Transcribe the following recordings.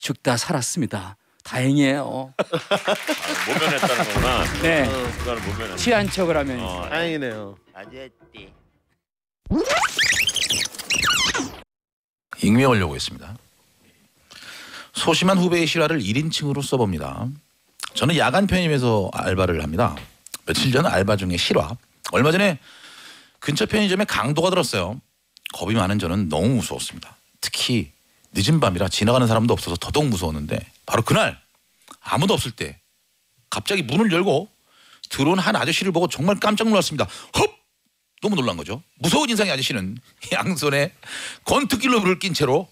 죽다 살았습니다. 다행이에요. 모면했다는 거구나. 네. 그거는 모면했. 취한 척을 하면. 다행이네요. 아저씨. 익명을 요구했습니다. 소심한 후배의 실화를 1인칭으로 써봅니다. 저는 야간 편의점에서 알바를 합니다. 며칠 전 알바 중에 실화. 얼마 전에 근처 편의점에 강도가 들었어요. 겁이 많은 저는 너무 무서웠습니다. 특히 늦은 밤이라 지나가는 사람도 없어서 더더욱 무서웠는데 바로 그날 아무도 없을 때 갑자기 문을 열고 들어온 한 아저씨를 보고 정말 깜짝 놀랐습니다. 헙! 너무 놀란 거죠. 무서운 인상의 아저씨는 양손에 권투글러브를 낀 채로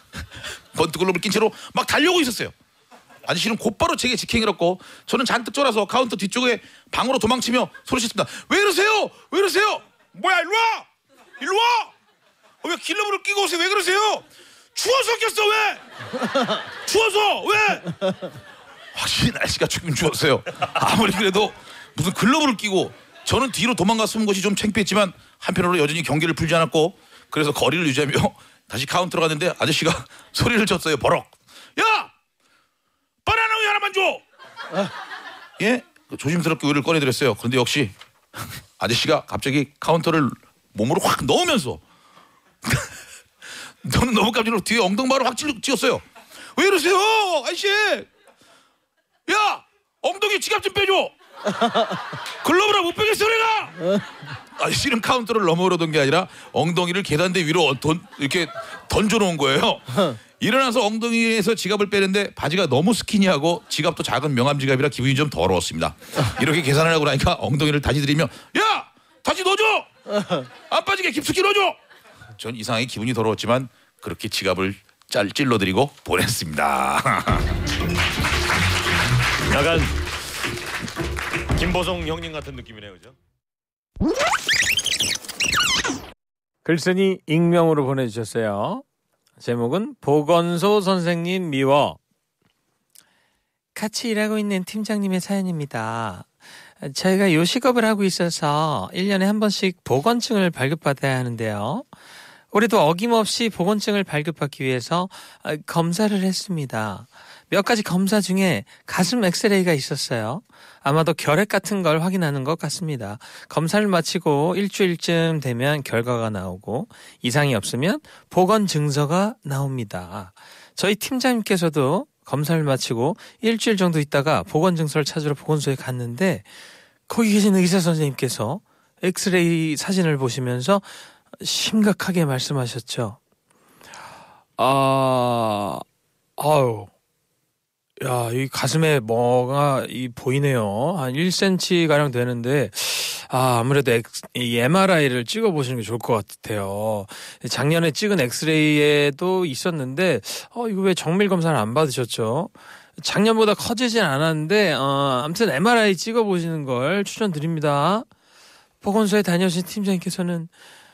막 달려오고 있었어요. 아저씨는 곧바로 제게 직행을 했고 저는 잔뜩 쫄아서 카운터 뒤쪽에 방으로 도망치며 소리쳤습니다. 왜 이러세요? 왜 이러세요? 뭐야 일로 와! 일로 와! 왜 길러브를 끼고 오세요? 왜 그러세요? 추워서 꼈어 왜? 추워서 왜? 확실히 날씨가 춥긴 추웠어요. 아무리 그래도 무슨 글러브를 끼고 저는 뒤로 도망가 숨은 것이 좀 창피했지만 한편으로 여전히 경계를 풀지 않았고 그래서 거리를 유지하며 다시 카운터로 갔는데 아저씨가 소리를 쳤어요. 버럭. 야! 바나나 우유 하나만 줘! 예? 조심스럽게 우유를 꺼내드렸어요. 그런데 역시 아저씨가 갑자기 카운터를 몸으로 확 넣으면서 저는 너무 깜짝 놀라서 뒤에 엉덩방으로 확 찧었어요. 왜 이러세요? 아저씨! 야! 엉덩이 지갑 좀 빼줘! 글러브라 못 빼겠어 내가! 아저씨는 카운터를 넘어오려던 게 아니라 엉덩이를 계단대 위로 이렇게 던져놓은 거예요. 일어나서 엉덩이에서 지갑을 빼는데 바지가 너무 스키니하고 지갑도 작은 명함 지갑이라 기분이 좀 더러웠습니다. 이렇게 계산을 하고 나니까 엉덩이를 다시 들이며 야! 다시 넣어줘! 안 빠지게 깊숙이 넣어줘! 전 이상하게 기분이 더러웠지만 그렇게 지갑을 찔러드리고 보냈습니다. 약간 김보성 형님 같은 느낌이네요, 그죠? 글쓴이 익명으로 보내주셨어요. 제목은 보건소 선생님 미워. 같이 일하고 있는 팀장님의 사연입니다. 저희가 요식업을 하고 있어서 1년에 한 번씩 보건증을 발급받아야 하는데요. 올해도 어김없이 보건증을 발급받기 위해서 검사를 했습니다. 몇 가지 검사 중에 가슴 엑스레이가 있었어요. 아마도 결핵 같은 걸 확인하는 것 같습니다. 검사를 마치고 일주일쯤 되면 결과가 나오고 이상이 없으면 보건 증서가 나옵니다. 저희 팀장님께서도 검사를 마치고 일주일 정도 있다가 보건 증서를 찾으러 보건소에 갔는데 거기 계신 의사 선생님께서 엑스레이 사진을 보시면서 심각하게 말씀하셨죠. 야, 이 가슴에 뭐가 보이네요. 한 1cm 가량 되는데, 아무래도 이 MRI를 찍어보시는 게 좋을 것 같아요. 작년에 찍은 엑스레이에도 있었는데, 이거 왜 정밀 검사를 안 받으셨죠? 작년보다 커지진 않았는데, 아무튼 MRI 찍어보시는 걸 추천드립니다. 보건소에 다녀오신 팀장님께서는,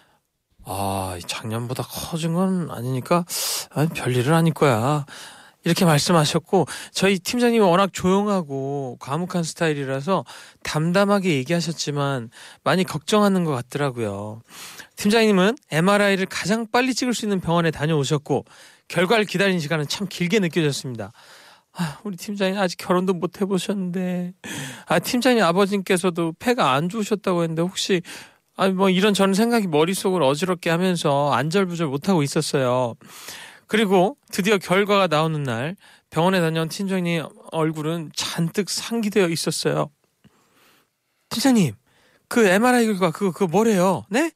작년보다 커진 건 아니니까, 별일은 아닐 거야. 이렇게 말씀하셨고 저희 팀장님은 워낙 조용하고 과묵한 스타일이라서 담담하게 얘기하셨지만 많이 걱정하는 것 같더라고요. 팀장님은 MRI를 가장 빨리 찍을 수 있는 병원에 다녀오셨고 결과를 기다리는 시간은 참 길게 느껴졌습니다. 우리 팀장님 아직 결혼도 못 해보셨는데 팀장님 아버님께서도 폐가 안 좋으셨다고 했는데 혹시 이런 저는 생각이 머릿속을 어지럽게 하면서 안절부절 못하고 있었어요. 그리고 드디어 결과가 나오는 날 병원에 다녀온 팀장님 얼굴은 잔뜩 상기되어 있었어요. 팀장님, 그 MRI 결과 그거 뭐래요? 네?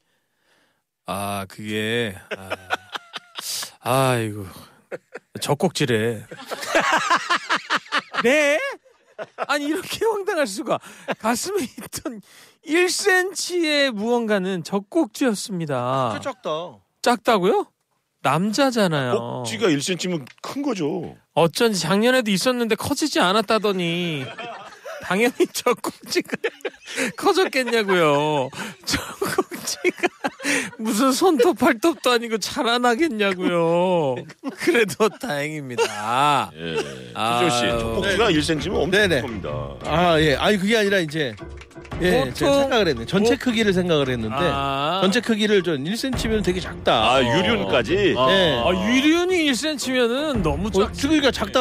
그게 이거 젖꼭지래. 네? 아니 이렇게 황당할 수가. 가슴에 있던 1cm의 무언가는 젖꼭지였습니다. 작다. 작다고요? 남자잖아요. 꼭지가 1cm면 큰 거죠. 어쩐지 작년에도 있었는데 커지지 않았다더니 당연히 젖꼭지가 커졌겠냐고요. 젖꼭지가 무슨 손톱 팔톱도 아니고 자라나겠냐고요. 그래도 다행입니다. 예. 수조 씨, 젖꼭지가 1cm면 엄청 큰 겁니다. 예. 그게 아니라 이제 제가 생각을 했네. 전체 크기를 생각을 했는데 전체 크기를 좀 1cm면 되게 작다. 유륜까지. 유륜이 1cm면은 너무 크기가 작다